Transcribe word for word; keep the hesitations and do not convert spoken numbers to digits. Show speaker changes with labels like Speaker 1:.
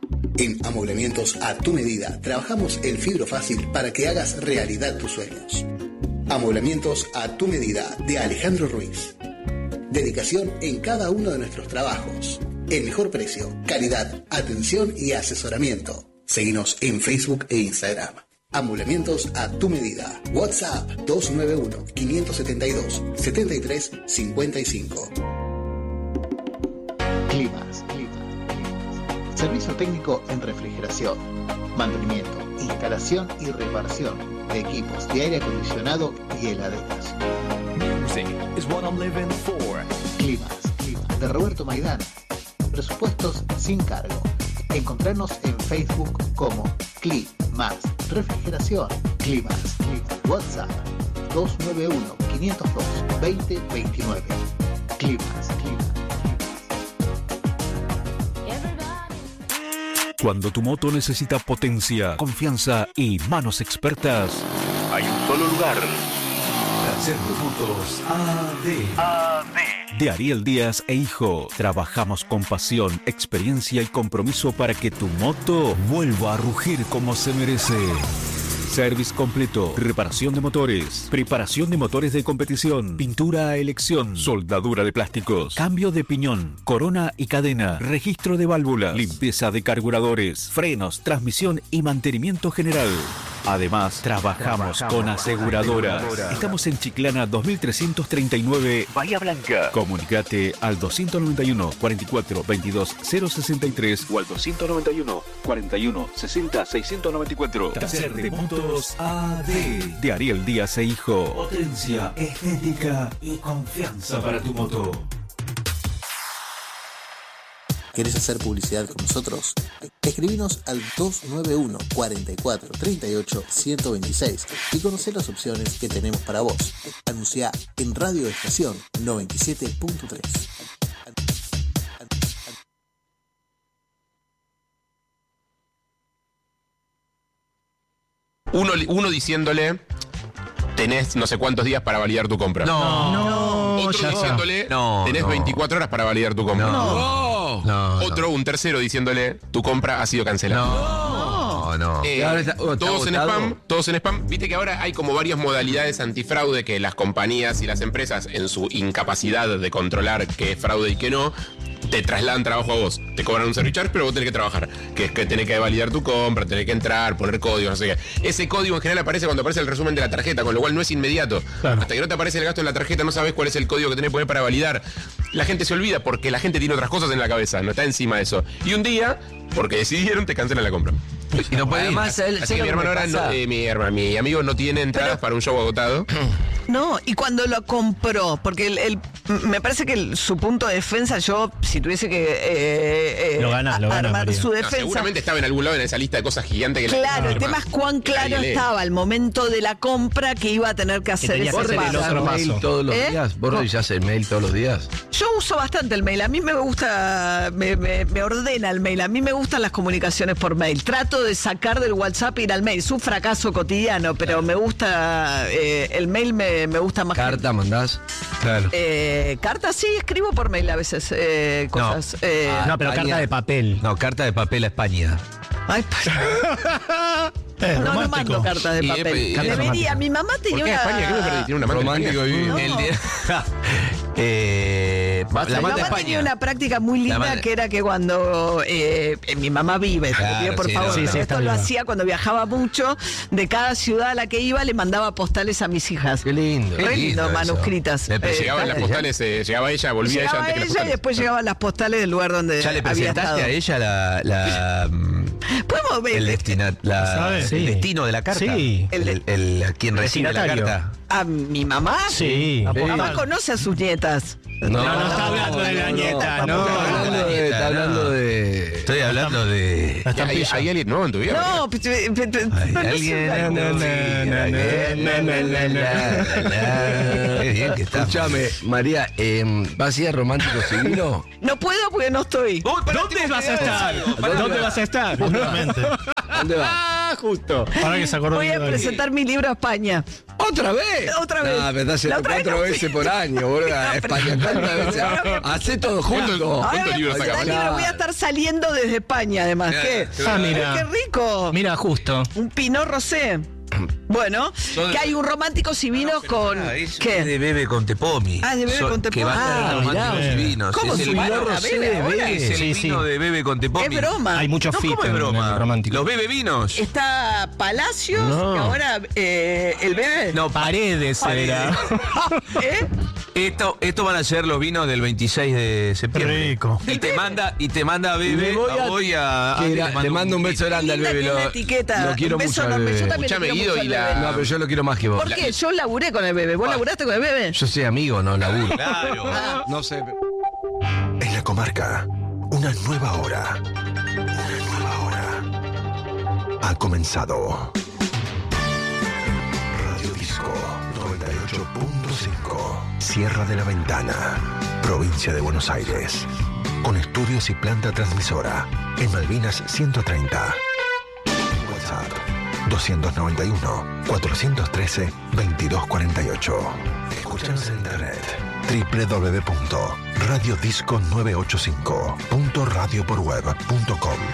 Speaker 1: En Amoblamientos a tu medida, trabajamos el fibro fácil para que hagas realidad tus sueños. Amoblamientos a tu medida, de Alejandro Ruiz. Dedicación en cada uno de nuestros trabajos. El mejor precio, calidad, atención y asesoramiento. Seguinos en Facebook e Instagram. Amoblamientos a tu medida. WhatsApp dos nueve uno, cinco siete dos, siete tres cinco cinco. Climas, climas. Servicio técnico en refrigeración, mantenimiento, instalación y reparación de equipos de aire acondicionado y heladeras.
Speaker 2: Music is what I'm living for.
Speaker 1: Climas, climas. De Roberto Maidana. Presupuestos sin cargo. Encontrarnos en Facebook como Climas Refrigeración. Climas, climas. WhatsApp dos nueve uno, cinco cero dos, dos cero dos nueve. Climas, climas.
Speaker 3: Cuando tu moto necesita potencia, confianza y manos expertas, hay un solo lugar. Taller de Motos A D. A D. De Ariel Díaz e Hijo. Trabajamos con pasión, experiencia y compromiso para que tu moto vuelva a rugir como se merece. Service completo, reparación de motores, preparación de motores de competición, pintura a elección, soldadura de plásticos, cambio de piñón, corona y cadena, registro de válvulas, limpieza de carburadores, frenos, transmisión y mantenimiento general. Además, trabajamos, trabajamos con aseguradoras. Aseguradoras. Estamos en Chiclana dos mil trescientos treinta y nueve, Bahía Blanca. Comunicate al doscientos noventa y uno, cuarenta y cuatro, veintidós, cero sesenta y tres o al doscientos noventa y uno, cuarenta y uno, sesenta, seiscientos noventa y cuatro. Taller de Motos A D. De Ariel Díaz e Hijo. Potencia, estética y confianza para tu moto.
Speaker 1: ¿Querés hacer publicidad con nosotros? Escribinos al dos nueve uno, cuarenta y cuatro, treinta y ocho, ciento veintiséis y conocé las opciones que tenemos para vos. Anunciá en Radio Estación noventa y siete punto tres.
Speaker 4: Uno, uno diciéndole, tenés no sé cuántos días para validar tu compra.
Speaker 5: No, no.
Speaker 4: Otro
Speaker 5: ya
Speaker 4: diciéndole,
Speaker 5: no,
Speaker 4: tenés
Speaker 5: no.
Speaker 4: veinticuatro horas para validar tu compra.
Speaker 5: No.
Speaker 4: No.
Speaker 5: No,
Speaker 4: Otro,
Speaker 5: no.
Speaker 4: un tercero diciéndole, tu compra ha sido cancelada.
Speaker 5: No, no.
Speaker 4: Eh,
Speaker 5: Ahora está- oh, está
Speaker 4: todos en
Speaker 5: agotado.
Speaker 4: spam, todos en spam. Viste que ahora hay como varias modalidades antifraude que las compañías y las empresas, en su incapacidad de controlar qué es fraude y qué no, te trasladan trabajo a vos. Te cobran un service charge, pero vos tenés que trabajar. Que es que tenés que validar tu compra, tenés que entrar, poner códigos, no sé qué. Ese código en general aparece cuando aparece el resumen de la tarjeta, con lo cual no es inmediato.
Speaker 6: Claro.
Speaker 4: Hasta que no te aparece el gasto en la tarjeta, no sabes cuál es el código que tenés que poner para validar. La gente se olvida porque la gente tiene otras cosas en la cabeza, no está encima de eso. Y un día, porque decidieron, te cancelan la compra.
Speaker 5: Y no puede ir.
Speaker 7: Además, él,
Speaker 4: Así
Speaker 7: ¿sabes
Speaker 4: que mi
Speaker 7: lo que
Speaker 4: hermano ahora,
Speaker 7: pasa?
Speaker 4: no, eh, mi, hermano, mi amigo no tiene entradas
Speaker 7: Pero-
Speaker 4: para un show agotado.
Speaker 7: No, y cuando lo compró, porque el, el- me parece que el- su punto de defensa, yo, si tuviese que eh, eh,
Speaker 6: Lo gana,
Speaker 7: a-
Speaker 6: lo gana,
Speaker 7: armar
Speaker 6: María.
Speaker 7: su
Speaker 4: No,
Speaker 7: defensa.
Speaker 4: seguramente estaba en algún lado en esa lista de cosas gigantes que la-
Speaker 7: Claro, el
Speaker 4: Ah,
Speaker 7: tema es cuán claro
Speaker 4: nadie lee.
Speaker 7: estaba al momento de la compra que iba a tener que hacer
Speaker 6: tenía
Speaker 7: ese
Speaker 6: que hacer el
Speaker 7: paso.
Speaker 6: otro
Speaker 5: mail
Speaker 6: paso.
Speaker 5: todos los
Speaker 7: ¿Eh?
Speaker 5: días? ¿Vos
Speaker 7: No.
Speaker 5: revisás el mail todos los días?
Speaker 7: Yo uso bastante el mail, a mí me gusta, me, me- me ordena el mail, a mí me gustan las comunicaciones por mail. Trato de sacar del WhatsApp e ir al mail, es un fracaso cotidiano, pero me gusta, eh, el mail me, me gusta más. que-
Speaker 5: ¿Carta mandás? Claro.
Speaker 7: Eh, cartas sí, escribo por mail a veces eh, cosas.
Speaker 5: No.
Speaker 7: Eh,
Speaker 5: Ah,
Speaker 6: No, pero
Speaker 5: España.
Speaker 6: carta de papel.
Speaker 5: No, carta de papel a España.
Speaker 7: ay, pa-
Speaker 6: Es
Speaker 7: no, no
Speaker 6: romántico.
Speaker 7: mando cartas de
Speaker 4: Y,
Speaker 7: papel.
Speaker 4: eh,
Speaker 6: cartas
Speaker 7: Debería,
Speaker 6: románticas.
Speaker 7: mi mamá
Speaker 4: ¿Por
Speaker 7: tenía
Speaker 4: qué
Speaker 7: una...
Speaker 4: España? ¿Qué me perdí? ¿Tiene una amante
Speaker 5: Romántico
Speaker 4: en
Speaker 5: y
Speaker 4: España?
Speaker 7: No.
Speaker 5: el día- eh,
Speaker 7: Mi
Speaker 5: la manda a
Speaker 7: mamá
Speaker 5: España.
Speaker 7: tenía una práctica muy linda
Speaker 5: La madre-
Speaker 7: que era que cuando eh, eh, mi mamá vive, te
Speaker 5: Claro,
Speaker 7: pido por
Speaker 5: sí,
Speaker 7: favor,
Speaker 5: no,
Speaker 6: sí,
Speaker 7: pero
Speaker 6: sí,
Speaker 7: esto
Speaker 6: está
Speaker 7: lo
Speaker 6: viva.
Speaker 7: hacía cuando viajaba mucho, de cada ciudad a la que iba le mandaba postales a mis hijas.
Speaker 5: Qué lindo.
Speaker 7: Re
Speaker 5: qué
Speaker 7: lindo,
Speaker 5: eso.
Speaker 7: manuscritas.
Speaker 5: Me
Speaker 7: Eh,
Speaker 5: presentaste
Speaker 4: Llegaban las
Speaker 5: ya.
Speaker 4: postales, eh, llegaba ella, volvía ella
Speaker 7: Llegaba
Speaker 4: antes que las
Speaker 7: ella y
Speaker 4: postales.
Speaker 7: después llegaban las postales del lugar donde
Speaker 5: ¿Ya le
Speaker 7: había
Speaker 5: presentaste
Speaker 7: estado.
Speaker 5: a ella la, la, mm,
Speaker 7: Podemos ver
Speaker 5: el, destina- la-
Speaker 6: ¿Sabes?
Speaker 5: el
Speaker 6: Sí.
Speaker 5: destino de la carta?
Speaker 6: Sí.
Speaker 5: El, el- el- a quien recibe la
Speaker 6: Destinatario.
Speaker 5: carta.
Speaker 7: a mi mamá.
Speaker 6: Sí.
Speaker 7: Mi mamá
Speaker 6: Sí.
Speaker 7: conoce a sus nietas.
Speaker 6: No, no está hablando de la nieta, no.
Speaker 5: Está hablando de. Está hablando de. Estoy hablando de.
Speaker 6: La
Speaker 4: ¿Hay,
Speaker 6: estampilla.
Speaker 4: hay alguien nuevo en tu vida?
Speaker 7: No, pe- pe- pe- pe-
Speaker 5: Hay
Speaker 7: no sé,
Speaker 5: alguien.
Speaker 7: la-
Speaker 5: No, no, no, no, no, no, no, no. Qué bien que está. Escúchame, María, eh, ¿vas a ir a Romántico Civilo?
Speaker 7: No puedo porque no estoy.
Speaker 6: ¿Dónde vas a estar? ¿Dónde vas a estar? Justamente.
Speaker 5: ¿Dónde vas?
Speaker 6: Ah, justo. Ahora que se acordó
Speaker 7: Voy a
Speaker 6: de-
Speaker 7: presentar mi libro a España.
Speaker 5: ¿Otra vez?
Speaker 7: Otra vez.
Speaker 5: No, pero estás
Speaker 7: La
Speaker 5: haciendo
Speaker 7: otra vez
Speaker 5: cuatro
Speaker 7: no
Speaker 5: veces
Speaker 7: fui.
Speaker 5: por año, boludo.
Speaker 7: No, pero-
Speaker 5: España, ¿cuántas veces?
Speaker 7: Ahora-
Speaker 5: Hacé todo junto.
Speaker 7: Ahora
Speaker 4: ¿Cuántos libros
Speaker 7: voy a-
Speaker 4: saca,
Speaker 7: Dani,
Speaker 5: María?
Speaker 7: voy a estar saliendo desde España, además. ¿Qué?
Speaker 6: Ah, mira.
Speaker 7: ¡Qué rico!
Speaker 6: Mira, justo.
Speaker 7: Un Pinot Rosé. Bueno, que hay un románticos y vinos con... ¿Qué?
Speaker 8: de Bebe con Tepomi.
Speaker 7: Ah, de Bebe
Speaker 8: So-
Speaker 7: con
Speaker 8: Que
Speaker 7: Tepomi.
Speaker 8: va a
Speaker 7: Ah,
Speaker 8: estar románticos
Speaker 6: mirá.
Speaker 8: y vinos.
Speaker 7: ¿Cómo
Speaker 8: es
Speaker 7: es
Speaker 8: el
Speaker 7: un
Speaker 8: vino
Speaker 7: Pinot
Speaker 8: rosé
Speaker 7: Bebe
Speaker 8: de
Speaker 7: ahora?
Speaker 8: Bebe. Es el
Speaker 6: Sí, sí.
Speaker 8: vino de Bebe con Tepomi.
Speaker 7: Es broma.
Speaker 6: Hay muchos
Speaker 7: No,
Speaker 6: fit
Speaker 7: ¿cómo
Speaker 6: en
Speaker 7: es
Speaker 6: el
Speaker 7: broma?
Speaker 6: romántico.
Speaker 8: Los Bebe vinos.
Speaker 7: Está Palacios
Speaker 6: No.
Speaker 7: y ahora eh, el bebé.
Speaker 8: No,
Speaker 6: Paredes era.
Speaker 7: ¿Eh?
Speaker 8: Esto, esto van a ser los vinos del veintiséis de septiembre.
Speaker 6: Rico.
Speaker 8: Y te manda, y te manda Bebe.
Speaker 5: Le voy a-
Speaker 8: voy a.
Speaker 5: Que
Speaker 8: Andy,
Speaker 5: era- le mando un beso grande al
Speaker 7: Linda
Speaker 5: bebe.
Speaker 7: que es la
Speaker 5: Lo,
Speaker 7: etiqueta.
Speaker 5: lo quiero
Speaker 7: Un beso
Speaker 5: mucho al
Speaker 7: enorme. Yo
Speaker 5: bebe.
Speaker 7: también
Speaker 4: Escuchame,
Speaker 7: lo quiero
Speaker 4: Guido,
Speaker 7: mucho
Speaker 4: y
Speaker 7: al
Speaker 4: la-
Speaker 7: bebé.
Speaker 5: No, pero yo lo quiero más que vos.
Speaker 7: ¿Por qué? Yo laburé con el bebé. ¿Vos laburaste con el bebé?
Speaker 5: Yo soy amigo, no laburo.
Speaker 8: Claro.
Speaker 5: No sé.
Speaker 9: En la comarca, una nueva hora. Una nueva hora. Ha comenzado. Radio Disco noventa y ocho punto cinco. Sierra de la Ventana, provincia de Buenos Aires. Con estudios y planta transmisora en Malvinas ciento treinta. WhatsApp doscientos noventa y uno, cuatrocientos trece, veintidós cuarenta y ocho. Escuchanos en internet doble u doble u doble u punto radio disco nueve ocho cinco punto radio por web punto com.